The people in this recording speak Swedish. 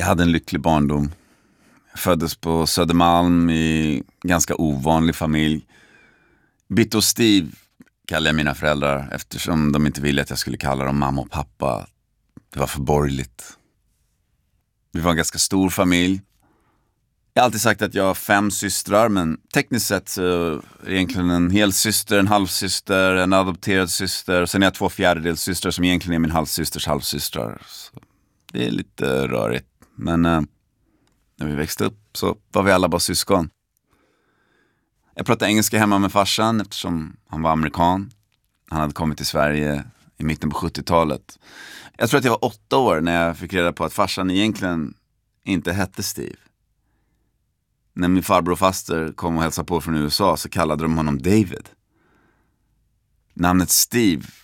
Jag hade en lycklig barndom. Jag föddes på Södermalm i ganska ovanlig familj. Bitte och Steve kallar jag mina föräldrar eftersom de inte ville att jag skulle kalla dem mamma och pappa. Det var för borgerligt. Vi var en ganska stor familj. Jag har alltid sagt att jag har 5 systrar, men tekniskt sett så är det egentligen en hel syster, en halvsyster, en adopterad syster. Och sen är jag 2 fjärdedels som egentligen är min halvsysters halvsystrar. Så det är lite rörigt. Men när vi växte upp så var vi alla bara syskon. Jag pratade engelska hemma med farsan eftersom han var amerikan. Han hade kommit till Sverige i mitten på 70-talet. Jag tror att jag var 8 år när jag fick reda på att farsan egentligen inte hette Steve. När min farbror och faster kom och hälsade på från USA så kallade de honom David. Namnet Steve